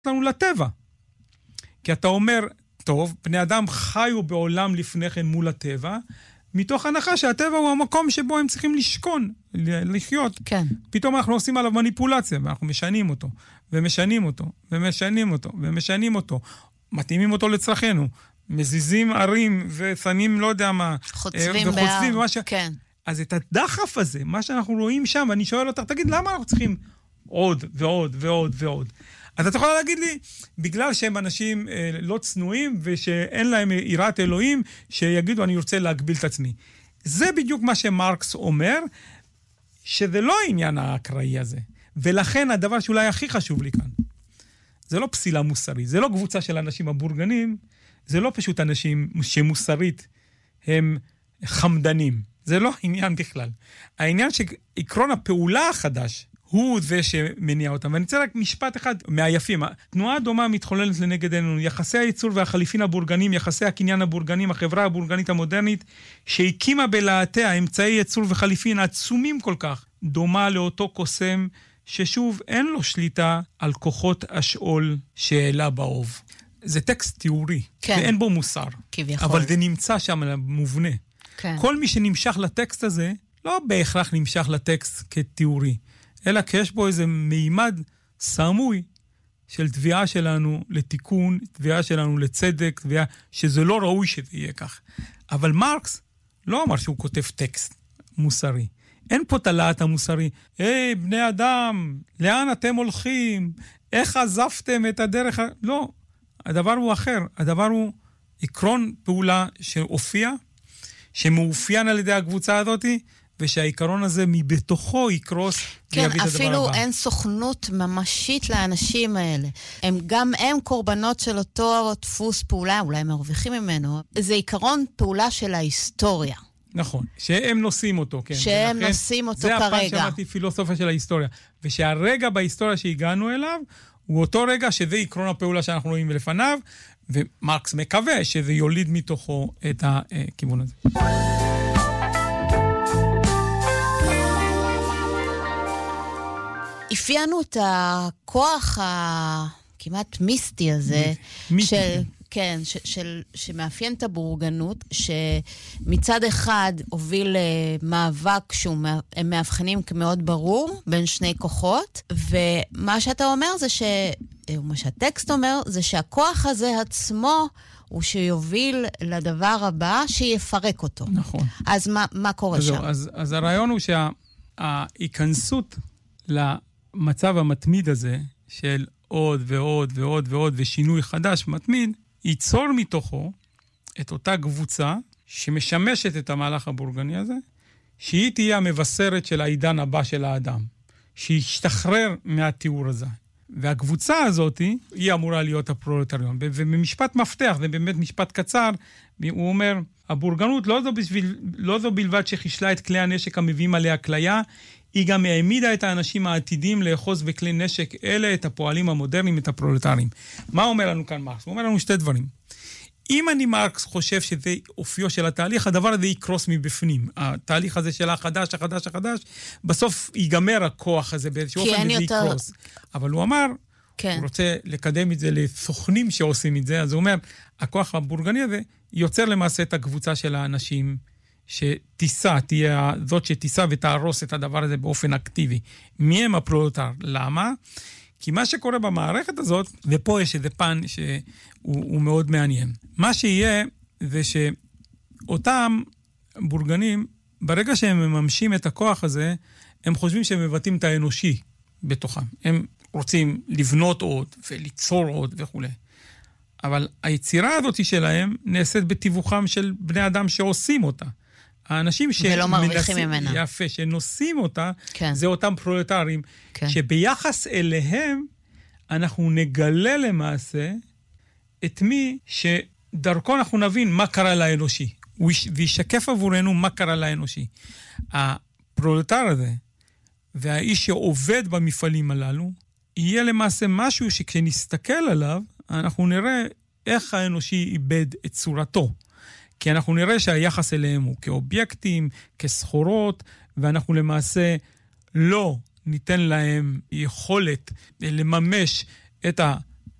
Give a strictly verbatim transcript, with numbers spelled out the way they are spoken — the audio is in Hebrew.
לנו לטבע. כי אתה אומר, טוב, בני אדם חיו בעולם לפני כן מול הטבע, מתוך הנחה שהטבע הוא המקום שבו הם צריכים לשכון, לחיות. כן. פתאום אנחנו עושים עליו מניפולציה, ואנחנו משנים אותו, ומשנים אותו, ומשנים אותו, ומשנים אותו, מתאימים אותו לצרכנו, מזיזים ערים ושמים לא יודע מה, חוצבים וחוצבים בהר, ש... כן. אז את הדחף הזה, מה שאנחנו רואים שם, אני שואל אותך, תגיד, למה אנחנו צריכים עוד ועוד ועוד ועוד? אז את יכולה להגיד לי, בגלל שהם אנשים אה, לא צנועים, ושאין להם יראת אלוהים, שיגידו, אני רוצה להגביל את עצמי. זה בדיוק מה שמרקס אומר, שזה לא העניין האקראי הזה. ולכן הדבר שאולי הכי חשוב לי כאן, זה לא פסילה מוסרית, זה לא קבוצה של אנשים הבורגנים, זה לא פשוט אנשים שמוסרית הם חמדנים. זה לא עניין בכלל. העניין שעקרון הפעולה החדש, הוא זה שמניע אותם. ואני רוצה רק משפט אחד מהיפים. תנועה דומה מתחוללת לנגד עינינו. יחסי הייצור והחליפין הבורגנים, יחסי הקניין הבורגנים, החברה הבורגנית המודרנית, שהקימה בלהטיה אמצעי ייצור וחליפין עצומים כל כך, דומה לאותו קוסם, ששוב אין לו שליטה על כוחות השאול שהעלה באוב. זה טקסט תיאורי, כן. ואין בו מוסר. כביכול. אבל זה נמצא שם מובנה. כן. כל מי שנמשך לטקסט הזה, לא בהכרח נמשך לטקסט כתיאורי, אלא כי יש בו איזה מימד סמוי של תביעה שלנו לתיקון, תביעה שלנו לצדק, תביעה שזה לא ראוי שזה יהיה כך. אבל מרקס לא אמר שהוא כותב טקסט מוסרי. אין פה תלעת המוסרי. היי, בני אדם, לאן אתם הולכים? איך עזבתם את הדרך? לא, הדבר הוא אחר. הדבר הוא עקרון פעולה שהופיע, שמאופיין על ידי הקבוצה הזאת, ושהעיקרון הזה מבתוכו יקרוס. כן, אפילו אין סוכנות ממשית לאנשים האלה. הם, גם הם קורבנות של אותו דפוס פעולה, אולי מרוויחים ממנו. זה עיקרון פעולה של ההיסטוריה. נכון, שהם נושאים אותו, כן. שהם ולכן, נושאים אותו זה כרגע. זה הפן שמעתי פילוסופיה של ההיסטוריה. ושהרגע בהיסטוריה שהגענו אליו, הוא אותו רגע שזה עקרון הפעולה שאנחנו רואים לפניו, ומרקס מקווה שזה יוליד מתוכו את הכיוון הזה. אפיינו את הכוח הכמעט מיסטי הזה, מיסטי. של, כן, ש, של, שמאפיין את הבורגנות, שמצד אחד הוביל מאבק שהם מאבחנים כמאוד ברור בין שני כוחות, ומה שאתה אומר זה ש... מה שהטקסט אומר, זה שהכוח הזה עצמו הוא שיוביל לדבר הבא שיפרק אותו. נכון. אז מה, מה קורה אז שם? אז, אז הרעיון הוא שההיכנסות למצב המתמיד הזה, של עוד ועוד ועוד ועוד ושינוי חדש מתמיד, ייצור מתוכו את אותה קבוצה שמשמשת את המהלך הבורגני הזה, שהיא תהיה המבשרת של העידן הבא של האדם, שישתחרר מהתיאור הזה. והקבוצה הזאת היא אמורה להיות הפרולטריון. ובמשפט מפתח, זה באמת משפט קצר, הוא אומר, הבורגנות לא זו, בשביל, לא זו בלבד שחישלה את כלי הנשק המביאים עליה כליה, היא גם העמידה את האנשים העתידים לאחוז בכלי נשק אלה, את הפועלים המודרניים, את הפרולטרים. מה אומר לנו כאן מרקס? הוא אומר לנו שתי דברים. אם אני מרקס חושב שזה אופיו של התהליך, הדבר הזה יקרוס מבפנים. התהליך הזה של החדש, החדש, החדש, בסוף ייגמר הכוח הזה באיזשהו אופן וזה יותר... יקרוס. אבל הוא אמר, כן. הוא רוצה לקדם את זה לסוכנים שעושים את זה, אז הוא אומר, הכוח הבורגני הזה יוצר למעשה את הקבוצה של האנשים שתיסה, תהיה זאת שתיסה ותהרוס את הדבר הזה באופן אקטיבי. מי הם הפרולטר? למה? כי מה שקורה במערכת הזאת, ופה יש איזה פן שהוא מאוד מעניין. מה שיהיה זה שאותם בורגנים, ברגע שהם מממשים את הכוח הזה, הם חושבים שהם מבטאים את האנושי בתוכם. הם רוצים לבנות עוד וליצור עוד וכו'. אבל היצירה הזאת שלהם נעשית בתיווכם של בני אדם שעושים אותה. האנשים ולא מרוויחים ממנה. יפה, שנושאים אותה, כן. זה אותם פרולטרים, כן. שביחס אליהם אנחנו נגלה למעשה את מי שדרכו אנחנו נבין מה קרה לאנושי, וישקף עבורנו מה קרה לאנושי. הפרולטר הזה, והאיש שעובד במפעלים הללו, יהיה למעשה משהו שכשנסתכל עליו, אנחנו נראה איך האנושי איבד את צורתו. כי אנחנו נראה שהיחס אליהם הוא כאובייקטים, כסחורות, ואנחנו למעשה לא ניתן להם יכולת לממש את